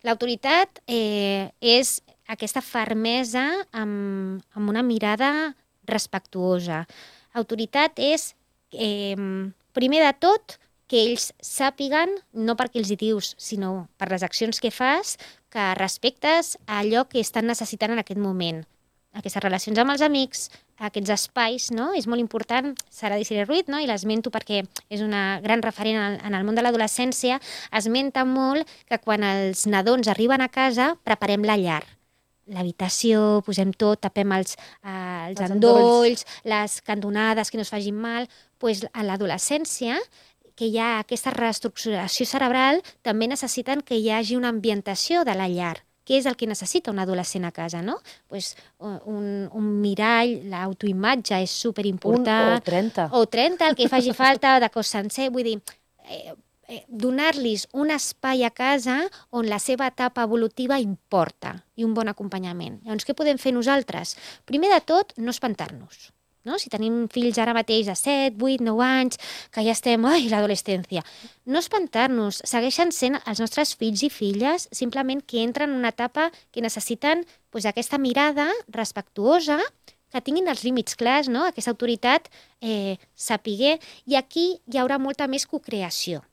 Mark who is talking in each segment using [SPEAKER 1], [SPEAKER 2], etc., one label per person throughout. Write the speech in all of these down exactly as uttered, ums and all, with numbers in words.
[SPEAKER 1] L'autoritat eh, és aquesta fermesa amb, amb una mirada respectuosa. Autoritat és, eh, primer de tot, que ells sàpiguen, no perquè els hi dius, sinó per les accions que fas, que respectes allò que estan necessitant en aquest moment. Aquestes relacions amb els amics, aquests espais, no? És molt important, Sara Desiré Ruiz, no? I l'esmento perquè és una gran referent en, en el món de l'adolescència, esmenta molt que quan els nadons arriben a casa, preparem la llar. L'habitació, posem tot, tapem els, eh, els,
[SPEAKER 2] Els
[SPEAKER 1] endolls, les cantonades, que no es facin mal. Pues, a l'adolescència, que hi ha aquesta reestructuració cerebral, també necessiten que hi hagi una ambientació de la llar. Què és el que necessita un adolescent a casa, no? Pues, un, un mirall, l'autoimatge és superimportant.
[SPEAKER 2] Un o trenta.
[SPEAKER 1] O trenta, el que faci falta, de cos sencer. Vull dir, eh, eh, donar-los un espai a casa on la seva etapa evolutiva importa i un bon acompanyament. Llavors, què podem fer nosaltres? Primer de tot, no espantar-nos. No? Si tenim fills ara mateix de set, vuit, nou anys, que ja estem, ai, l'adolescència. No espantar-nos, segueixen sent els nostres fills i filles, simplement que entren en una etapa que necessiten pues, aquesta mirada respectuosa, que tinguin els límits clars, no? Aquesta autoritat eh, sapiguer, i aquí hi haurà molta més cocreació.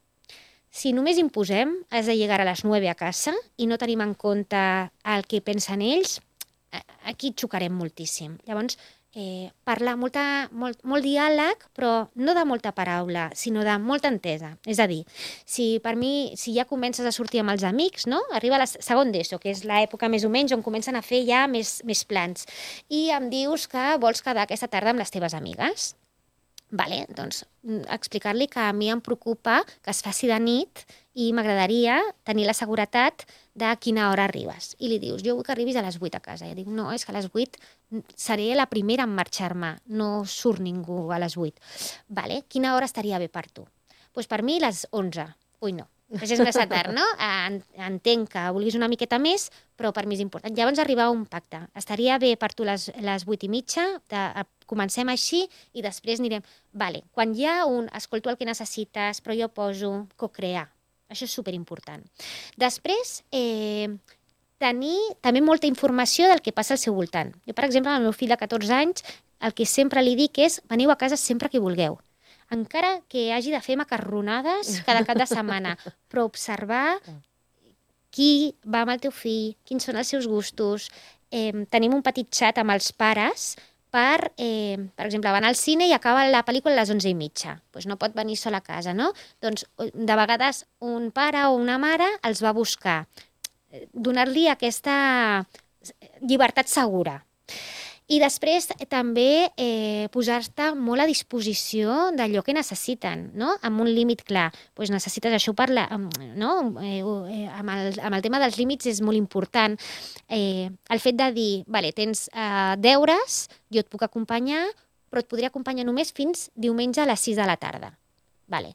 [SPEAKER 1] Si només imposem, has de llegar a les nueve a casa i no tenim en compte el que pensen ells, aquí xocarem moltíssim. Llavors, Eh, parlar, molta, molt, molt diàleg, però no de molta paraula, sinó de molta entesa. És a dir, si per mi, si ja comences a sortir amb els amics, no? Arriba la segon d'ESO, que és l'època més o menys on comencen a fer ja més, més plans, i em dius que vols quedar aquesta tarda amb les teves amigues. Vale, doncs explicar-li que a mi em preocupa que es faci de nit i m'agradaria tenir la seguretat de a quina hora arribes. I li dius, jo vull que arribis a les vuit a casa. I dic, no, és que a les vuit seré la primera en marxar-me, no surt ningú a les vuit. Vale, quina hora estaria bé per tu? Doncs pues per mi les onze. Ui, no. Això és massa tard, no? Entenc que vulguis una miqueta més, però per mi és important. Llavors arribar a un pacte. Estaria bé per tu les, les vuit i mitja, de, comencem així i després anirem... Vale, quan hi ha un, escolto el que necessites, però jo poso co-crear. Això és superimportant. Després, eh, tenir també molta informació del que passa al seu voltant. Jo, per exemple, al meu fill de catorze anys, el que sempre li dic és veniu a casa sempre que vulgueu. Encara que hagi de fer macarronades cada cap de setmana, però observar qui va amb el teu fill, quins són els seus gustos. Eh, tenim un petit xat amb els pares per, eh, per exemple, van al cine i acaba la pel·lícula a les onze i mitja. Pues no pot venir sol a casa, no? Doncs de vegades un pare o una mare els va buscar. Donar-li aquesta llibertat segura. I després també eh, posar-te molt a disposició d'allò que necessiten, no? Amb un límit clar. Pues necessites això per la, no? eh, eh, amb, el, amb el tema dels límits és molt important. Eh, el fet de dir, vale, tens eh, deures, jo et puc acompanyar, però et podria acompanyar només fins diumenge a les sis de la tarda. Vale.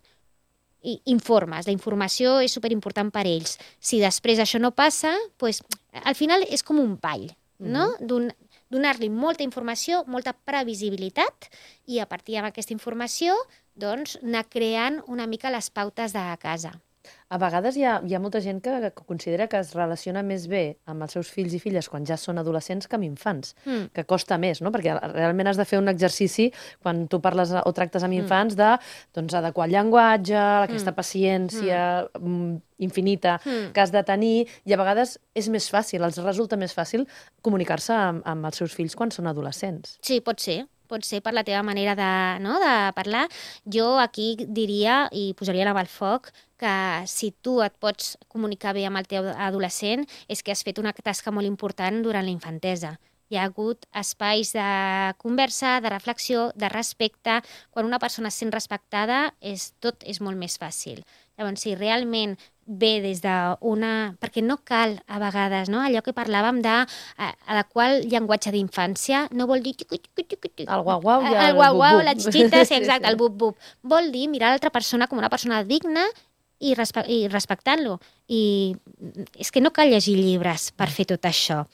[SPEAKER 1] I informes, la informació és superimportant per ells. Si després això no passa, pues, al final és com un ball, no? Mm-hmm. D'un donar-li molta informació, molta previsibilitat i a partir d'aquesta informació doncs, anar creant una mica les pautes de casa.
[SPEAKER 2] A vegades hi ha, hi ha molta gent que, que considera que es relaciona més bé amb els seus fills i filles quan ja són adolescents que amb infants, mm. que costa més, no? Perquè realment has de fer un exercici quan tu parles o tractes amb infants de doncs, adequar el llenguatge, aquesta mm. paciència mm. infinita mm. que has de tenir, i a vegades és més fàcil, els resulta més fàcil comunicar-se amb, amb els seus fills quan són adolescents.
[SPEAKER 1] Sí, pot ser. Pot ser per la teva manera de, no, de parlar. Jo aquí diria i posaria la mà al foc que si tu et pots comunicar bé amb el teu adolescent és que has fet una tasca molt important durant la infantesa. Hi ha hagut espais de conversa, de reflexió, de respecte. Quan una persona es sent respectada, és, tot és molt més fàcil. Llavors, si realment ve des d'una... Perquè no cal, a vegades, no? Allò que parlàvem d'adequar el llenguatge d'infància, no vol dir...
[SPEAKER 2] El guau-guau i el,
[SPEAKER 1] el guau-guau, la xixita, sí, exacte, el bup-bup. Vol dir mirar l'altra persona com una persona digna i, respe i respectant-lo. I és que no cal llegir llibres per fer tot això.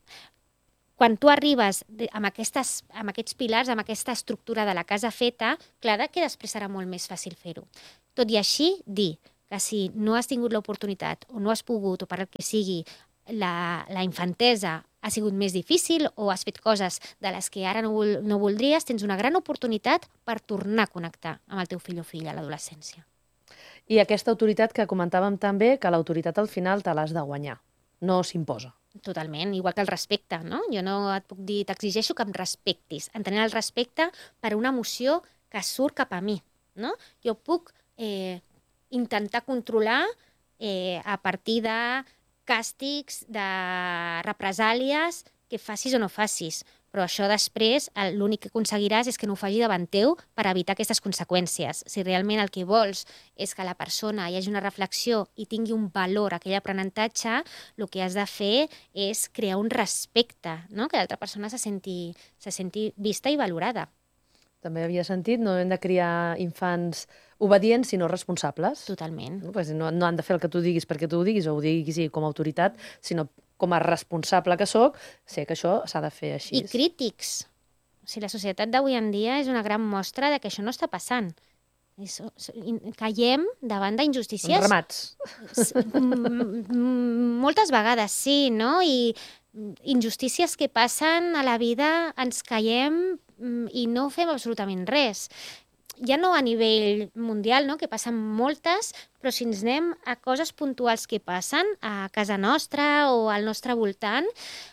[SPEAKER 1] Quan tu arribes amb, aquestes, amb aquests pilars, amb aquesta estructura de la casa feta, clar que després serà molt més fàcil fer-ho. Tot i així, dir, que si no has tingut l'oportunitat o no has pogut, o per el que sigui, la, la infantesa ha sigut més difícil o has fet coses de les que ara no, vol, no voldries, tens una gran oportunitat per tornar a connectar amb el teu fill o filla a l'adolescència.
[SPEAKER 2] I aquesta autoritat que comentàvem també, que l'autoritat al final te l'has de guanyar, no s'imposa.
[SPEAKER 1] Totalment, igual que el respecte, no? Jo no et puc dir, t'exigeixo que em respectis, entenent el respecte per una emoció que surt cap a mi, no? Jo puc eh, intentar controlar eh, a partir de càstigs, de represàlies, que facis o no facis, però això després l'únic que aconseguiràs és que no ho faci davant teu per evitar aquestes conseqüències. Si realment el que vols és que la persona hi hagi una reflexió i tingui un valor aquell aprenentatge, el que has de fer és crear un respecte, no? Que l'altra persona se senti, se senti vista i valorada.
[SPEAKER 2] També havia sentit, no hem de criar infants obedients, sinó responsables.
[SPEAKER 1] Totalment.
[SPEAKER 2] No, pues no, no han de fer el que tu diguis perquè tu ho diguis o ho diguis com a autoritat, sinó com a responsable que sóc, sé que això s'ha de fer així.
[SPEAKER 1] I crítics. O sigui, la societat d'avui en dia és una gran mostra de que això no està passant. Caiem davant d'injustícies.
[SPEAKER 2] Ramats.
[SPEAKER 1] Moltes vegades, sí, no? I injustícies que passen a la vida, ens caiem i no fem absolutament res. Ja no a nivell mundial, no? Que passen moltes, però si ens anem a coses puntuals que passen a casa nostra o al nostre voltant,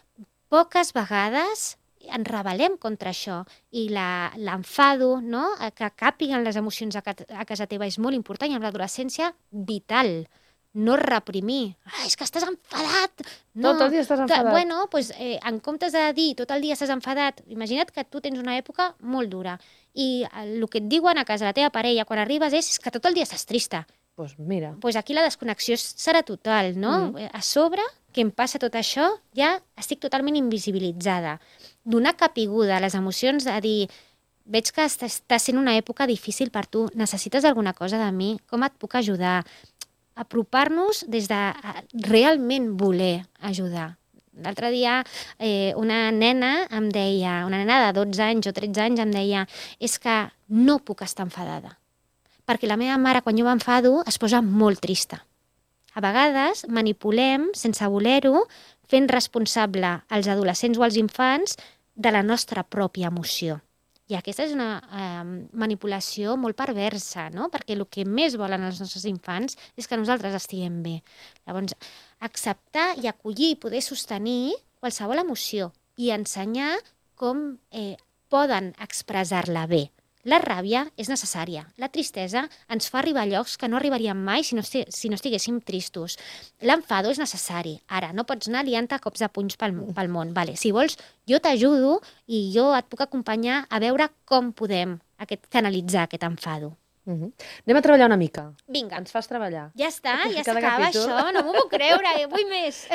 [SPEAKER 1] poques vegades ens rebel·lem contra això i l'enfado, no? Que càpiguen les emocions a casa teva és molt important i en l'adolescència vital. No reprimir. Ah, és que estàs enfadat. No.
[SPEAKER 2] Tot el dia estàs enfadat.
[SPEAKER 1] Bueno, pues, eh, en comptes de dir tot el dia estàs enfadat, imagina't que tu tens una època molt dura i el que et diuen a casa la teva parella quan arribes és que tot el dia estàs trista.
[SPEAKER 2] Doncs pues mira.
[SPEAKER 1] Pues aquí la desconnexió serà total, no? Mm. A sobre, que em passa tot això, ja estic totalment invisibilitzada. Donar capiguda a les emocions, de dir, veig que està, està sent una època difícil per tu, necessites alguna cosa de mi, com et puc ajudar? Apropar-nos des de realment voler ajudar. L'altre dia eh, una nena em deia, una nena de dotze anys o tretze anys em deia, és que no puc estar enfadada, perquè la meva mare quan jo m'enfado es posa molt trista. A vegades manipulem, sense voler-ho, fent responsable als adolescents o als infants de la nostra pròpia emoció. I aquesta és una eh, manipulació molt perversa, no? Perquè el que més volen els nostres infants és que nosaltres estiguem bé. Llavors, acceptar i acollir i poder sostenir qualsevol emoció i ensenyar com eh, poden expressar-la bé. La ràbia és necessària. La tristesa ens fa arribar a llocs que no arribaríem mai si no, esti si no estiguéssim tristos. L'enfado és necessari. Ara, no pots anar liant-te cops de punys pel, pel món. Vale, si vols, jo t'ajudo i jo et puc acompanyar a veure com podem aquest, canalitzar aquest enfado.
[SPEAKER 2] Uh -huh. Anem a treballar una mica.
[SPEAKER 1] Vinga.
[SPEAKER 2] Ens fas treballar.
[SPEAKER 1] Ja està, ja s'acaba això. No m'ho puc creure, eh? Vull més.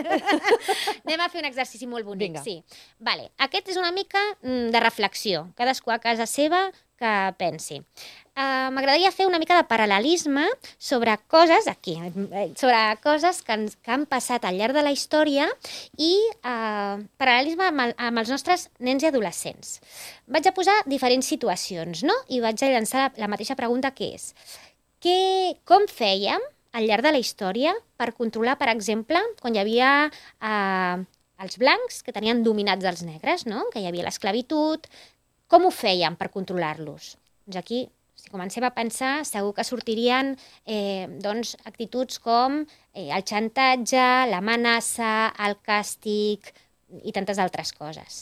[SPEAKER 1] Anem a fer un exercici molt bonic.
[SPEAKER 2] Vinga.
[SPEAKER 1] Sí. Vale. Aquest és una mica de reflexió. Cadascú a casa seva que pensi. Uh, M'agradaria fer una mica de paral·lelisme sobre coses, aquí, sobre coses que, ens, que han passat al llarg de la història i uh, paral·lelisme amb, el, amb els nostres nens i adolescents. Vaig a posar diferents situacions, no? I vaig a llançar la, la mateixa pregunta que és que, com fèiem al llarg de la història per controlar, per exemple, quan hi havia uh, els blancs que tenien dominats els negres, no? Que hi havia l'esclavitud. Com ho fèiem per controlar-los? Doncs aquí, si comencem a pensar, segur que sortirien eh, doncs, actituds com eh, el xantatge, l'amenaça, el càstig i tantes altres coses.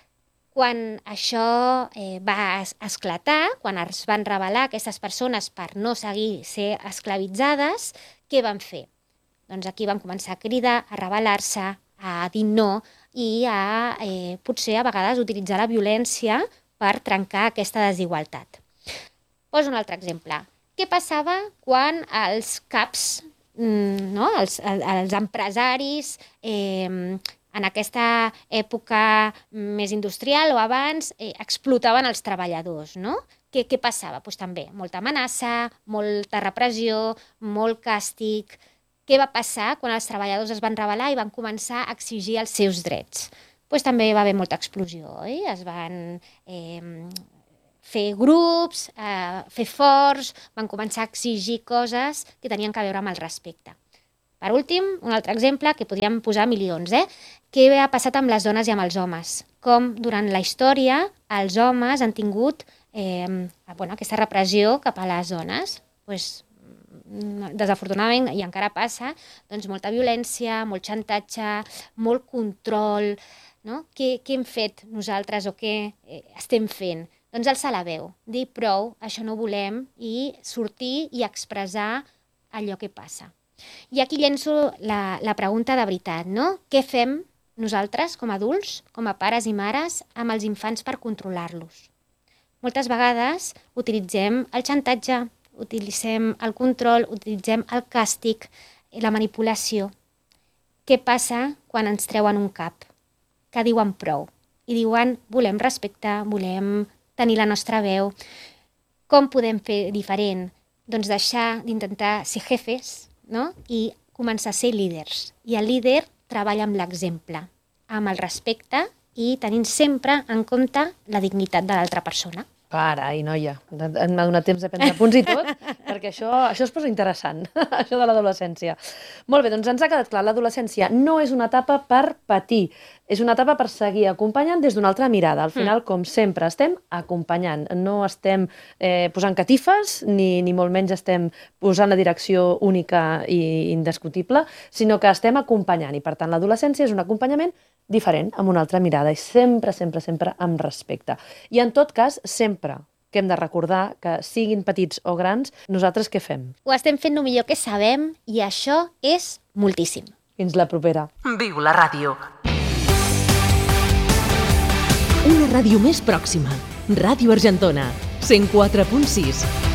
[SPEAKER 1] Quan això eh, va esclatar, quan es van rebel·lar aquestes persones per no seguir ser esclavitzades, què van fer? Doncs aquí van començar a cridar, a rebel·lar-se, a dir no i a, eh, potser a vegades, utilitzar la violència per trencar aquesta desigualtat. Poso un altre exemple. Què passava quan els caps, no? els, els empresaris, eh, en aquesta època més industrial o abans, eh, explotaven els treballadors, no? Què, què passava? Pues també molta amenaça, molta repressió, molt càstig. Què va passar quan els treballadors es van rebel·lar i van començar a exigir els seus drets? Pues també va haver molta explosió, oi? Es van eh, fer grups, eh, fer forts, van començar a exigir coses que tenien que veure amb el respecte. Per últim, un altre exemple, que podríem posar milions, eh? Què ha passat amb les dones i amb els homes? Com durant la història els homes han tingut eh, bueno, aquesta repressió cap a les dones. Pues, desafortunadament, i encara passa, doncs molta violència, molt xantatge, molt control, no? Què, què hem fet nosaltres o què eh, estem fent? Doncs alçar la veu, dir prou, això no ho volem, i sortir i expressar allò que passa. I aquí llenço la, la pregunta de veritat, no? Què fem nosaltres, com a adults, com a pares i mares, amb els infants per controlar-los? Moltes vegades utilitzem el xantatge, utilitzem el control, utilitzem el càstig, la manipulació. Què passa quan ens treuen un cap? Que diuen prou. I diuen, volem respecte, volem tenir la nostra veu. Com podem fer diferent? Doncs deixar d'intentar ser jefes, no? I començar a ser líders. I el líder treballa amb l'exemple, amb el respecte i tenint sempre en compte la dignitat de l'altra persona.
[SPEAKER 2] Para, i noia, m'ha donat temps de prendre punts i tot, perquè això, això es posa interessant, això de l'adolescència. Molt bé, doncs ens ha quedat clar, l'adolescència no és una etapa per patir, és una etapa per seguir acompanyant des d'una altra mirada. Al final, com sempre, estem acompanyant, no estem eh, posant catifes, ni, ni molt menys estem posant la direcció única i indiscutible, sinó que estem acompanyant, i per tant l'adolescència és un acompanyament diferent, amb una altra mirada, i sempre, sempre, sempre amb respecte. I en tot cas, sempre que hem de recordar que siguin petits o grans, nosaltres què fem?
[SPEAKER 1] Ho estem fent el millor que sabem i això és moltíssim.
[SPEAKER 2] Fins la propera.
[SPEAKER 3] Viu la ràdio.
[SPEAKER 4] Una ràdio més pròxima. Ràdio Argentona, cent quatre punt sis.